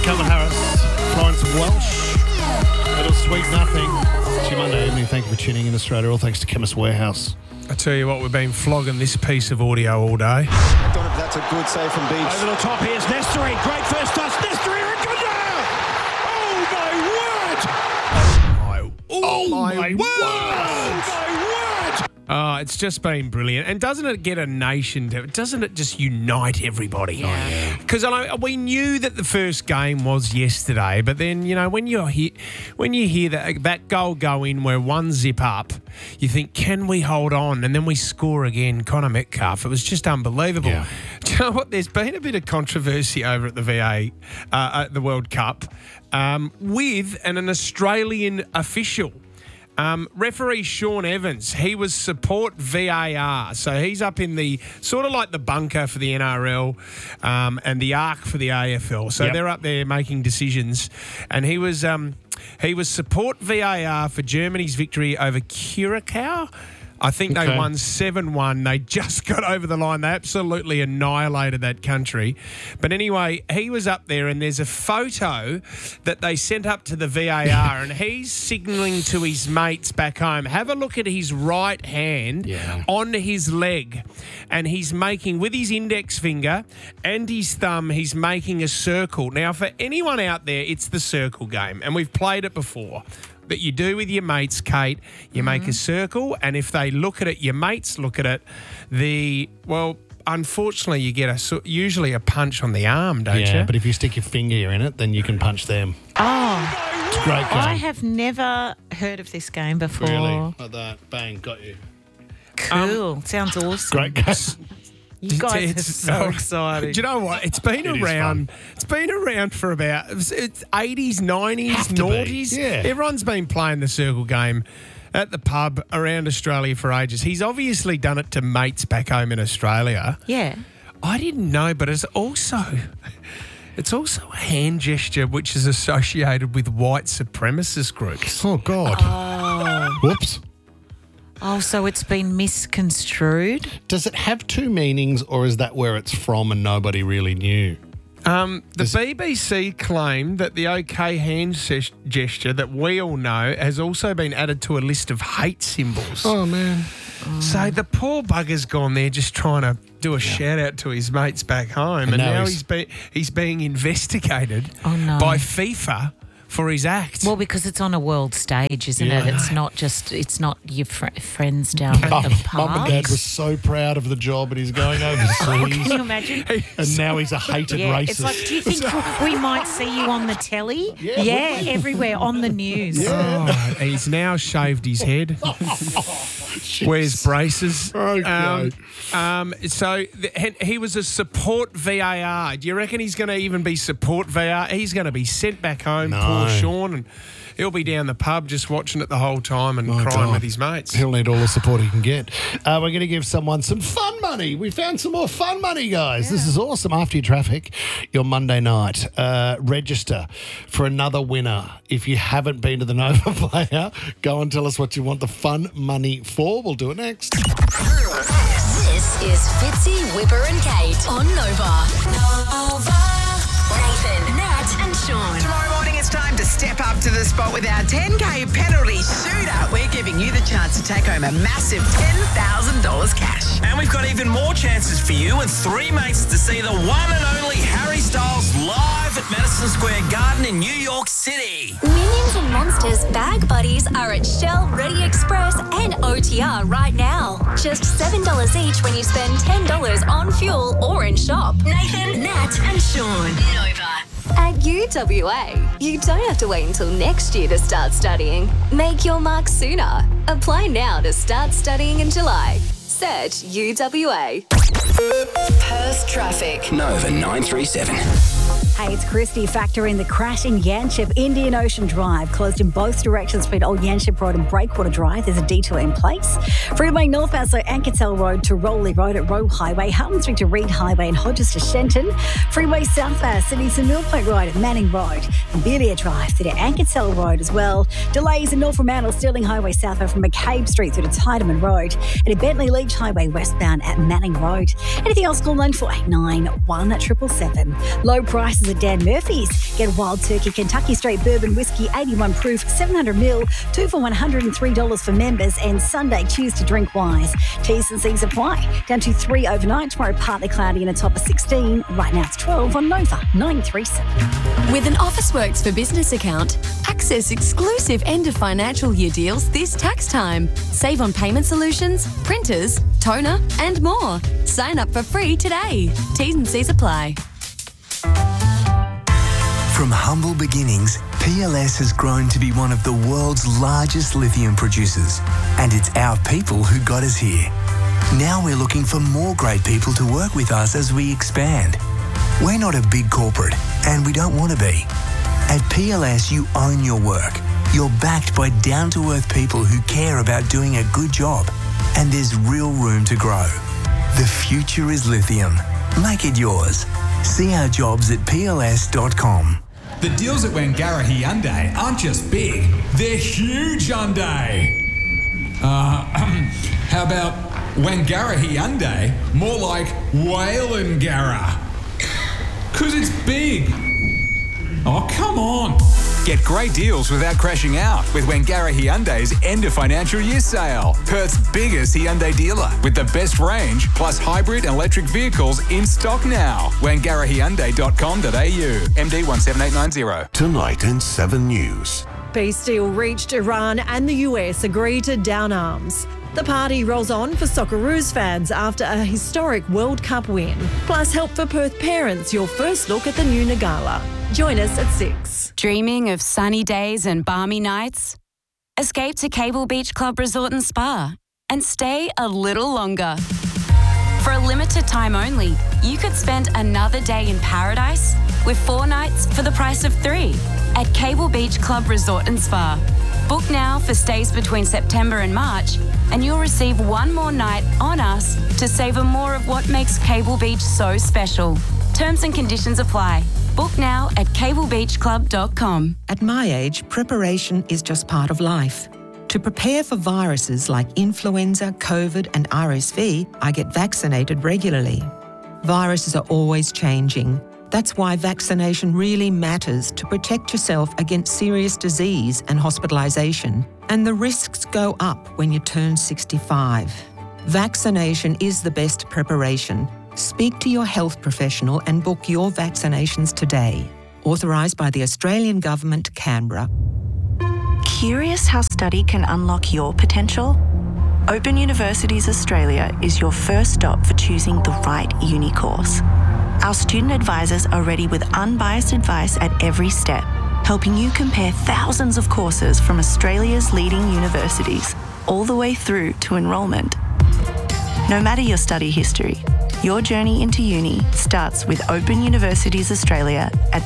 Calvin Harris, Florence Welsh, Little Sweet Nothing. It's your Monday evening. Thank you for tuning in, Australia. All thanks to Chemist Warehouse. I tell you what, we've been flogging this piece of audio all day. I don't know if that's a good save from Beach. Over the top, here's Nesteri. Great first touch. Nesteri, Oh my word! Oh, it's just been brilliant. And doesn't it get a nation doesn't it just unite everybody? Because we knew that the first game was yesterday, but then, you know, when you hear that goal go in, we're 1-0 up, you think, can we hold on? And then we score again. Connor Metcalf. It was just unbelievable. Yeah. Do you know what? There's been a bit of controversy over at the VA, at the World Cup, with an Australian official. Referee Sean Evans, he was support VAR. So he's up in the sort of like the bunker for the NRL and the arc for the AFL. So they're up there making decisions. And he was support VAR for Germany's victory over Curacao. I think they won 7-1. They just got over the line. They absolutely annihilated that country. But anyway, he was up there, and there's a photo that they sent up to the VAR, and he's signalling to his mates back home. Have a look at his right hand on his leg, and he's making, with his index finger and his thumb, he's making a circle. Now, for anyone out there, it's the circle game, and we've played it before. That you do with your mates, Kate. You make a circle, and if they look at it, your mates look at it. Unfortunately, you get usually a punch on the arm, don't you? Yeah, but if you stick your finger in it, then you can punch them. Oh, It's a great game. I have never heard of this game before. Really? Like that. Bang, got you. Cool. Sounds awesome. Great game. You guys are so exciting. Do you know what? It's been around. It's been around for about it's 80s, 90s, noughties. Yeah. Everyone's been playing the circle game at the pub around Australia for ages. He's obviously done it to mates back home in Australia. Yeah. I didn't know, but it's also a hand gesture which is associated with white supremacist groups. Oh, God. Whoops. Oh, so it's been misconstrued? Does it have two meanings, or is that where it's from and nobody really knew? The BBC claimed that the OK hand gesture that we all know has also been added to a list of hate symbols. Oh, man. So the poor bugger's gone there just trying to do a shout out to his mates back home, and now he's being investigated by FIFA for his act. Well, because it's on a world stage, isn't it? It's not your friends down at the park. Mum and Dad was so proud of the job, and he's going overseas. Can you imagine? And now he's a hated racist. It's like, do you think we might see you on the telly? Yeah, everywhere on the news. Oh, he's now shaved his head. Wears braces. Okay. He was a support VAR. Do you reckon he's going to even be support VAR? He's going to be sent back home, poor Sean, and he'll be down the pub just watching it the whole time and crying with his mates. He'll need all the support he can get. We're going to give someone some fun money. We found some more fun money, guys. Yeah. This is awesome. After your traffic, your Monday night, register for another winner. If you haven't been to the Nova Player, go and tell us what you want the fun money for. We'll do it next. This is Fitzy, Whipper and Kate on Nova. Nathan, Nat and Sean. Tomorrow morning it's time to step up to the spot with our 10K penalty shootout. We're giving you the chance to take home a massive $10,000 cash. And we've got even more chances for you and three mates to see the one and only Harry Styles live at Madison Square Garden in New York City. Minions and Monsters Bag Buddies are at Shell, Ready Express and OTR right now. Just $7 each when you spend $10 on fuel or in shop. Nathan, Nat and Sean. Nova. At UWA, you don't have to wait until next year to start studying. Make your mark sooner. Apply now to start studying in July. Search UWA. Perth traffic. Nova 937. Hey, it's Christy. Factor in the crash in Yanchep, Indian Ocean Drive, closed in both directions between Old Yanchep Road and Breakwater Drive. There's a detour in place. Freeway northbound, so Anketel Road to Rowley Road at Rowe Highway, Halton Street to Reed Highway and Hodges to Shenton. Freeway southbound, Sydney to Mill Point Road at Manning Road and Belia Drive through to Anketel Road as well. Delays in North Fremantle, Stirling Highway southbound from McCabe Street through to Tideman Road and at Bentley Leach Highway westbound at Manning Road. Anything else, call 9489 1777. Low prices prices at Dan Murphy's. Get Wild Turkey Kentucky Straight Bourbon Whiskey 81 proof, 700ml, 2 for $103 for members, and Sunday choose to drink wise. T's and C's apply. Down to 3 overnight, tomorrow partly cloudy and a top of 16. Right now it's 12 on Nova 937. With an Officeworks for Business account, access exclusive end of financial year deals this tax time. Save on payment solutions, printers, toner, and more. Sign up for free today. T's and C's apply. From humble beginnings, PLS has grown to be one of the world's largest lithium producers. And it's our people who got us here. Now we're looking for more great people to work with us as we expand. We're not a big corporate, and we don't want to be. At PLS, you own your work. You're backed by down-to-earth people who care about doing a good job. And there's real room to grow. The future is lithium. Make it yours. See our jobs at pls.com. The deals at Wangara Hyundai aren't just big, they're huge Hyundai. How about Wangara Hyundai? More like Whalengara. 'Cause it's big. Oh, come on. Get great deals without crashing out with Wangara Hyundai's end of financial year sale. Perth's biggest Hyundai dealer with the best range plus hybrid and electric vehicles in stock now. WangaraHyundai.com.au. MD 17890. Tonight in 7 News. Peace deal reached. Iran and the US agree to down arms. The party rolls on for Socceroos fans after a historic World Cup win. Plus help for Perth parents, your first look at the new Nagala. Join us at 6. Dreaming of sunny days and balmy nights? Escape to Cable Beach Club Resort and Spa and stay a little longer. For a limited time only, you could spend another day in paradise with 4 nights for the price of 3 at Cable Beach Club Resort and Spa. Book now for stays between September and March, and you'll receive 1 more night on us to savour more of what makes Cable Beach so special. Terms and conditions apply. Book now at cablebeachclub.com. At my age, preparation is just part of life. To prepare for viruses like influenza, COVID and RSV, I get vaccinated regularly. Viruses are always changing. That's why vaccination really matters to protect yourself against serious disease and hospitalisation. And the risks go up when you turn 65. Vaccination is the best preparation. Speak to your health professional and book your vaccinations today. Authorised by the Australian Government, Canberra. Curious how study can unlock your potential? Open Universities Australia is your first stop for choosing the right uni course. Our student advisors are ready with unbiased advice at every step, helping you compare thousands of courses from Australia's leading universities, all the way through to enrolment. No matter your study history, your journey into uni starts with Open Universities Australia at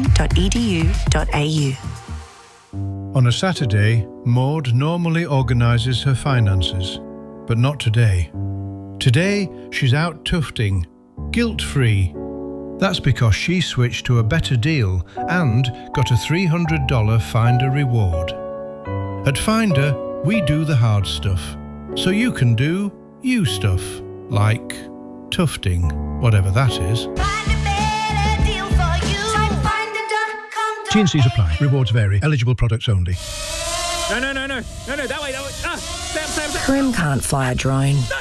open.edu.au. On a Saturday, Maud normally organises her finances, but not today. Today, she's out tufting, guilt-free. That's because she switched to a better deal and got a $300 Finder reward. At Finder, we do the hard stuff, so you can do you stuff, like tufting, whatever that is. T&Cs apply. Rewards vary. Eligible products only. No, that way. Sam. Karim can't fly a drone. No.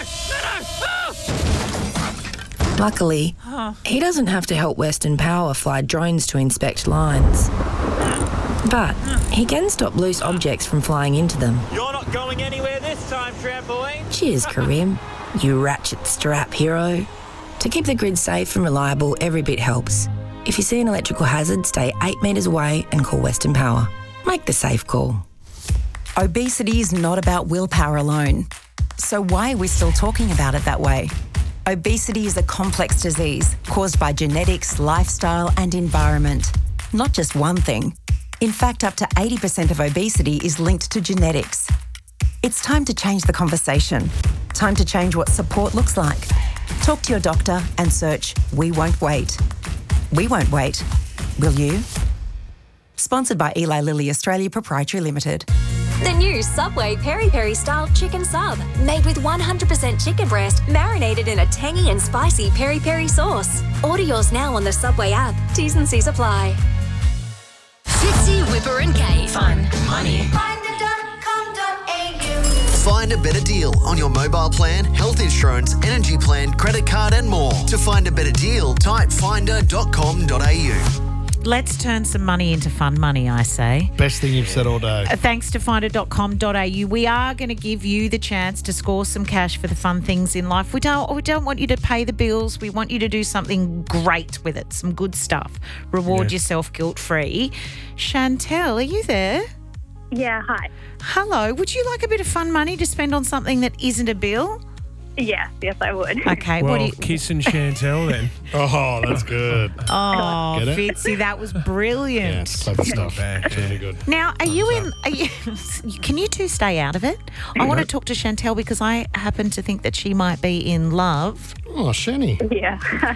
Luckily, he doesn't have to help Western Power fly drones to inspect lines. But he can stop loose objects from flying into them. You're not going anywhere this time, trampoline. Cheers, Karim, you ratchet strap hero. To keep the grid safe and reliable, every bit helps. If you see an electrical hazard, stay 8 metres away and call Western Power. Make the safe call. Obesity is not about willpower alone. So why are we still talking about it that way? Obesity is a complex disease caused by genetics, lifestyle and environment. Not just one thing. In fact, up to 80% of obesity is linked to genetics. It's time to change the conversation. Time to change what support looks like. Talk to your doctor and search We Won't Wait. We won't wait. Will you? Sponsored by Eli Lilly Australia Proprietary Limited. The new Subway Peri Peri style chicken sub, made with 100% chicken breast, marinated in a tangy and spicy peri peri sauce. Order yours now on the Subway app. T's and C's apply. Fitzy, Whipper and Kate. Fun money. Find a better deal on your mobile plan, health insurance, energy plan, credit card and more. To find a better deal, type finder.com.au. Let's turn some money into fun money, I say. Best thing you've said all day. Thanks to finder.com.au, we are going to give you the chance to score some cash for the fun things in life. We don't want you to pay the bills. We want you to do something great with it, some good stuff. Reward yourself guilt-free. Chantel, are you there? Yeah, hi. Hello. Would you like a bit of fun money to spend on something that isn't a bill? Yes, I would. Okay. Well, kissing Chantel then. Oh, that's good. Oh, Get it? Fitzy, that was brilliant. Yeah, it's clever stuff. It's really good. Now, are you can you two stay out of it? I want to talk to Chantel because I happen to think that she might be in love. Oh, Shani. Yeah.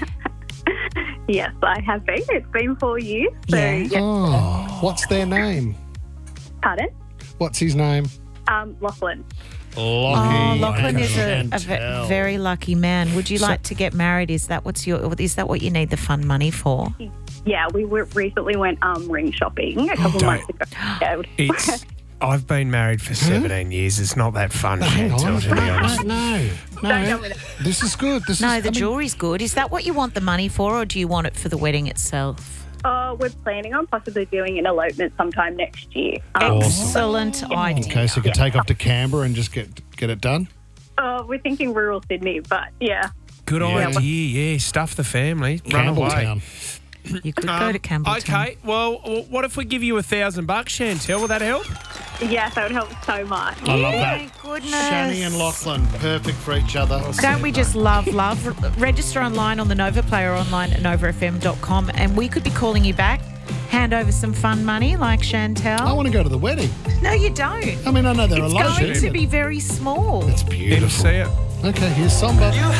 Yes, I have been. It's been 4 years. So, yeah. Oh, what's their name? Pardon? What's his name? Lachlan. Lachlan is a very lucky man. Would you like to get married? Is that what you need the fun money for? Yeah, we recently went ring shopping a couple months ago. I've been married for 17 years. It's not that fun, Chantel, to be honest. No. This is good. The jewelry's good. Is that what you want the money for, or do you want it for the wedding itself? We're planning on possibly doing an elopement sometime next year. Excellent idea. Okay, so you can take off to Canberra and just get it done? We're thinking rural Sydney, but yeah. Good idea, yeah. Stuff the family. Run away. Campbelltown. You could go to Campbelltown. Okay, well, what if we give you $1,000, Chantel? Will that help? Yes, that would help so much. I love that. My goodness. Shani and Lachlan, perfect for each other. Don't we just love? Register online on the Nova Player online at novafm.com, and we could be calling you back. Hand over some fun money like Chantel. I want to go to the wedding. No, you don't. I mean, I know they're It's eloping. going to be very small. It's beautiful. See it. Okay, here's Samba.